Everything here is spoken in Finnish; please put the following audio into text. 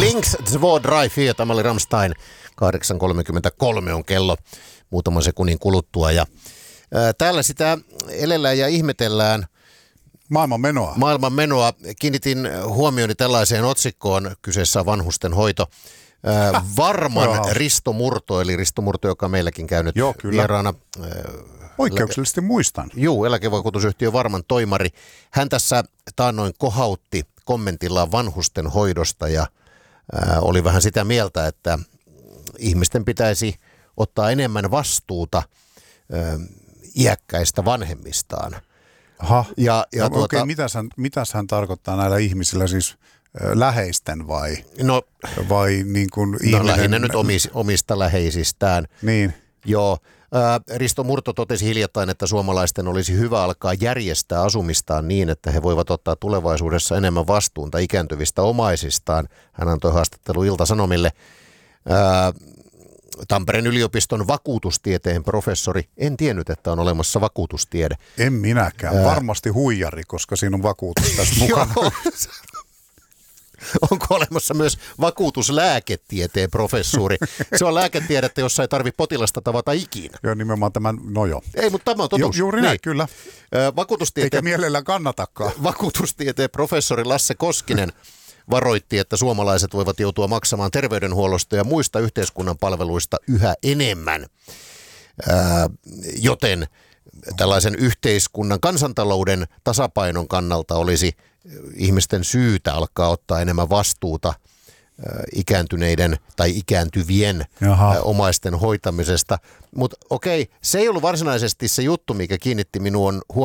Links 2, 3, 4, tämä oli Rammstein. 8.33 on kello muutaman sekunnin kuluttua. Ja täällä sitä elellään ja ihmetellään. Maailman menoa. Kiinnitin huomioni tällaiseen otsikkoon. Kyseessä on vanhusten hoito. Varman Risto Murto, eli Risto Murto, joka meilläkin käynyt vieraana. Poikkeuksellisesti muistan. Juu, eläkevakuutusyhtiö Varman toimari. Hän tässä taannoin kohautti kommentillaan vanhusten hoidosta ja oli vähän sitä mieltä, että ihmisten pitäisi ottaa enemmän vastuuta iäkkäistä vanhemmistaan. Aha. Okei, mitäs hän tarkoittaa näillä ihmisillä, siis läheisten vai niin kuin ihminen? Lähinnä nyt omista läheisistään. Niin. Joo. Risto Murto totesi hiljattain, että suomalaisten olisi hyvä alkaa järjestää asumistaan niin, että he voivat ottaa tulevaisuudessa enemmän vastuunta ikääntyvistä omaisistaan. Hän antoi haastattelu Ilta-Sanomille. Tampereen yliopiston vakuutustieteen professori. En tiennyt, että on olemassa vakuutustiede. En minäkään. Varmasti huijari, koska siinä on vakuutus tässä mukana. Onko olemassa myös vakuutuslääketieteen professuuri? Se on lääketiedettä, jossa ei tarvitse potilasta tavata ikinä. Joo, nimenomaan tämän, Ei, mutta tämä on totuus. Juuri näin, kyllä. Eikä mielellään kannatakaan. Vakuutustieteen professori Lasse Koskinen varoitti, että suomalaiset voivat joutua maksamaan terveydenhuollosta ja muista yhteiskunnan palveluista yhä enemmän. Joten tällaisen yhteiskunnan kansantalouden tasapainon kannalta olisi ihmisten syytä alkaa ottaa enemmän vastuuta ikääntyneiden tai ikääntyvien omaisten hoitamisesta. Mutta okei, se ei ollut varsinaisesti se juttu, mikä kiinnitti minun